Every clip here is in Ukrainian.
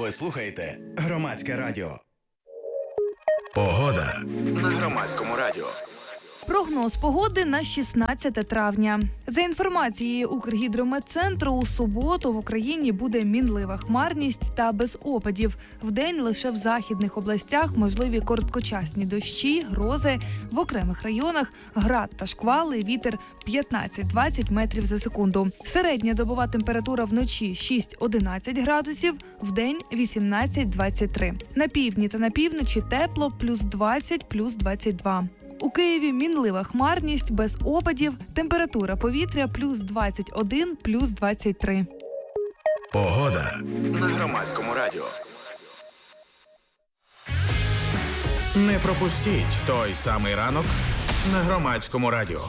Ви слухаєте Громадське радіо. Погода на Громадському радіо. Прогноз погоди на 16 травня. За інформацією Укргідрометцентру, у суботу в Україні буде мінлива хмарність та без опадів. Вдень лише в західних областях можливі короткочасні дощі, грози, в окремих районах град та шквали, вітер 15-20 метрів за секунду. Середня добова температура вночі 6-11 градусів, вдень 18-23. На півдні та на півночі тепло плюс 20, плюс 22. У Києві мінлива хмарність, без опадів, температура повітря плюс 21, плюс 23. Погода на Громадському радіо. Не пропустіть той самий ранок на Громадському радіо.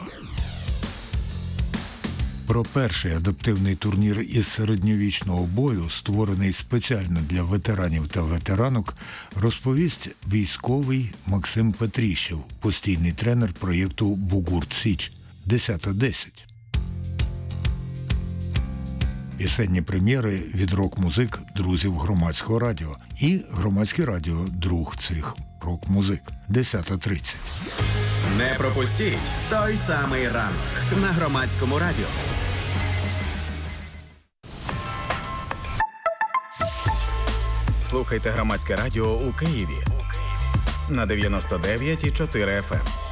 Про перший адаптивний турнір із середньовічного бою, створений спеціально для ветеранів та ветеранок, розповість військовий Максим Петріщев, постійний тренер проєкту «Бугурт Січ». 10:10. Пісенні прем'єри від рок-музик друзів Громадського радіо. І Громадське радіо – друг цих рок-музик. 10:30. Не пропустіть той самий ранок на Громадському радіо. Слухайте Громадське радіо у Києві на 99,4 FM.